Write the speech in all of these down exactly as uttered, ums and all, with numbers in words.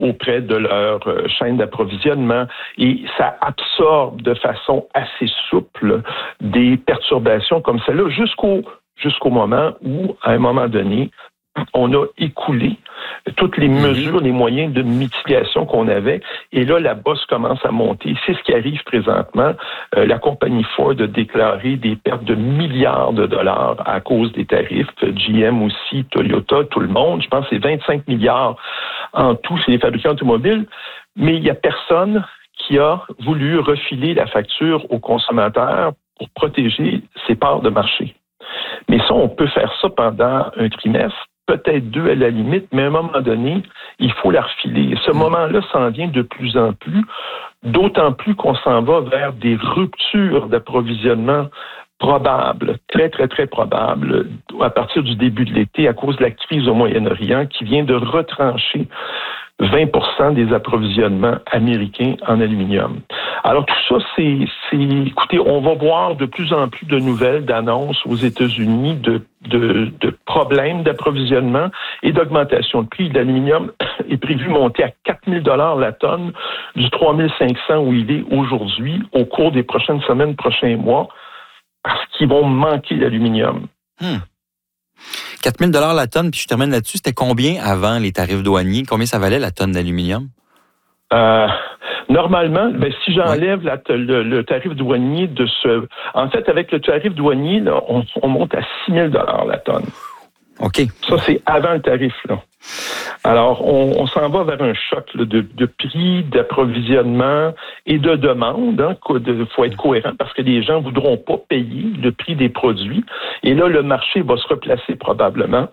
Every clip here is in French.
auprès de leur euh, chaîne d'approvisionnement et ça absorbe de façon assez souple des perturbations comme celle-là jusqu'au jusqu'au moment où, à un moment donné, on a écoulé toutes les mesures, les moyens de mitigation qu'on avait. Et là, la bosse commence à monter. C'est ce qui arrive présentement. Euh, la compagnie Ford a déclaré des pertes de milliards de dollars à cause des tarifs. G M aussi, Toyota, tout le monde. Je pense que c'est vingt-cinq milliards en tout chez les fabricants automobiles. Mais il n'y a personne qui a voulu refiler la facture aux consommateurs pour protéger ses parts de marché. Mais ça, on peut faire ça pendant un trimestre, peut-être deux à la limite, mais à un moment donné, il faut la refiler. Et ce moment-là s'en vient de plus en plus, d'autant plus qu'on s'en va vers des ruptures d'approvisionnement probables, très, très, très probables, à partir du début de l'été, à cause de la crise au Moyen-Orient, qui vient de retrancher vingt pour cent des approvisionnements américains en aluminium. Alors tout ça, c'est, c'est, écoutez, on va voir de plus en plus de nouvelles, d'annonces aux États-Unis de, de, de problèmes d'approvisionnement et d'augmentation de prix. L'aluminium est prévu monter à quatre mille dollars la tonne du trois mille cinq cents où il est aujourd'hui au cours des prochaines semaines, prochains mois, parce qu'ils vont manquer d'aluminium. Hmm. quatre mille dollars la tonne, puis je termine là-dessus. C'était combien avant les tarifs douaniers? Combien ça valait la tonne d'aluminium? Euh, normalement, ben, si j'enlève la, le, le tarif douanier de ce... En fait, avec le tarif douanier, là, on, on monte à six mille dollars la tonne. OK. Ça, c'est avant le tarif, là. Alors, on, on s'en va vers un choc là, de, de prix, d'approvisionnement et de demande. Il hein, faut être cohérent parce que les gens ne voudront pas payer le prix des produits. Et là, le marché va se replacer probablement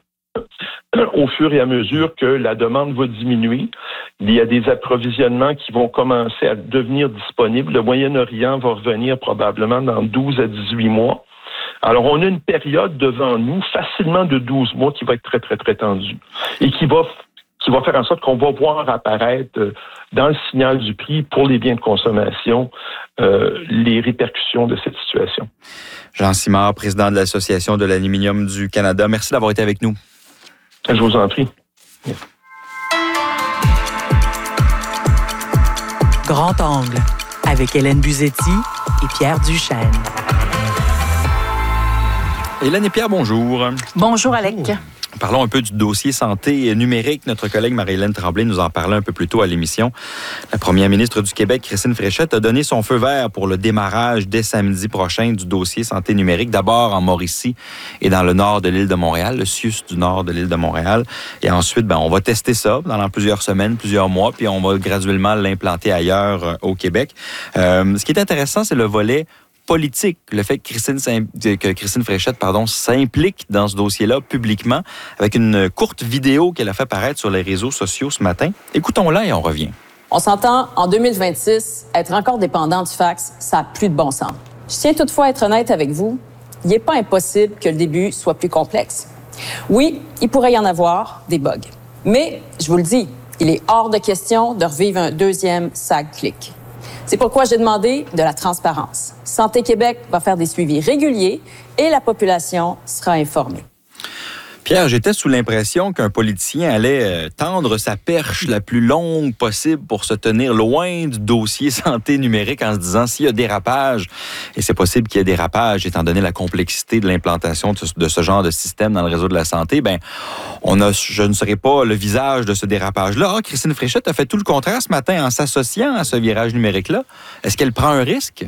au fur et à mesure que la demande va diminuer. Il y a des approvisionnements qui vont commencer à devenir disponibles. Le Moyen-Orient va revenir probablement dans douze à dix-huit mois. Alors, on a une période devant nous, facilement de douze mois, qui va être très, très, très tendue et qui va, qui va faire en sorte qu'on va voir apparaître dans le signal du prix pour les biens de consommation euh, les répercussions de cette situation. Jean Simard, président de l'Association de l'aluminium du Canada, merci d'avoir été avec nous. Je vous en prie. Grand Angle, avec Hélène Buzetti et Pierre Duchesne. Hélène et Pierre, bonjour. Bonjour, Alec. Parlons un peu du dossier santé numérique. Notre collègue Marie-Hélène Tremblay nous en parlait un peu plus tôt à l'émission. La première ministre du Québec, Christine Fréchette, a donné son feu vert pour le démarrage dès samedi prochain du dossier santé numérique, d'abord en Mauricie et dans le nord de l'île de Montréal, le C I U S du nord de l'île de Montréal. Et ensuite, ben, on va tester ça pendant plusieurs semaines, plusieurs mois, puis on va graduellement l'implanter ailleurs euh, au Québec. Euh, ce qui est intéressant, c'est le volet politique, le fait que Christine, que Christine Fréchette pardon, s'implique dans ce dossier-là publiquement avec une courte vidéo qu'elle a fait paraître sur les réseaux sociaux ce matin. Écoutons-la et on revient. On s'entend, en deux mille vingt-six, être encore dépendant du fax, ça n'a plus de bon sens. Je tiens toutefois à être honnête avec vous, il n'est pas impossible que le début soit plus complexe. Oui, il pourrait y en avoir des bugs. Mais, je vous le dis, il est hors de question de revivre un deuxième SAG-click. C'est pourquoi j'ai demandé de la transparence. Santé Québec va faire des suivis réguliers et la population sera informée. Pierre, j'étais sous l'impression qu'un politicien allait tendre sa perche la plus longue possible pour se tenir loin du dossier santé numérique en se disant s'il y a dérapage, et c'est possible qu'il y ait dérapage étant donné la complexité de l'implantation de ce genre de système dans le réseau de la santé, ben on a, je ne serai pas le visage de ce dérapage-là. Ah, Christine Fréchette a fait tout le contraire ce matin en s'associant à ce virage numérique-là. Est-ce qu'elle prend un risque?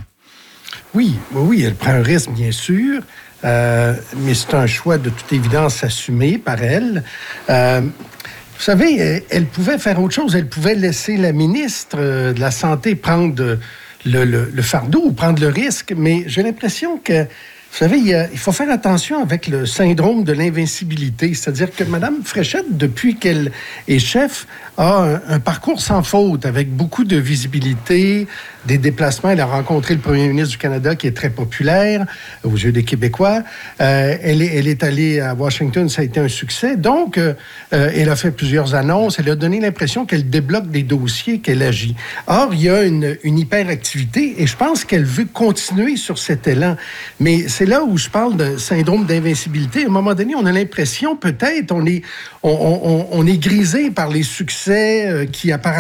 Oui, oui, elle prend un risque, bien sûr. Euh, mais c'est un choix de toute évidence assumé par elle. Euh, vous savez, elle pouvait faire autre chose. Elle pouvait laisser la ministre de la Santé prendre le, le, le fardeau ou prendre le risque, mais j'ai l'impression que, vous savez, il, y a, il faut faire attention avec le syndrome de l'invincibilité. C'est-à-dire que Mme Fréchette, depuis qu'elle est chef, a un, un parcours sans faute, avec beaucoup de visibilité, des déplacements. Elle a rencontré le premier ministre du Canada, qui est très populaire aux yeux des Québécois. Euh, elle, est, elle est allée à Washington, ça a été un succès. Donc, euh, elle a fait plusieurs annonces. Elle a donné l'impression qu'elle débloque des dossiers, qu'elle agit. Or, il y a une, une hyperactivité et je pense qu'elle veut continuer sur cet élan. Mais c'est là où je parle de syndrome d'invincibilité. À un moment donné, on a l'impression, peut-être, on est, on, on, on est grisé par les succès succès euh, qui apparemment